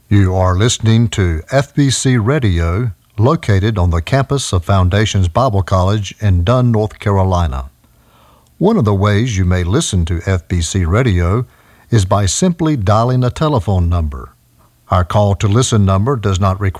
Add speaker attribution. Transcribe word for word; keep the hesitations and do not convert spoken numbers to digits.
Speaker 1: You are listening to F B C Radio, located on the campus of Foundations Bible College in Dunn, North Carolina. One of the ways you may listen to F B C Radio is by simply dialing a telephone number. Our call to listen number does not require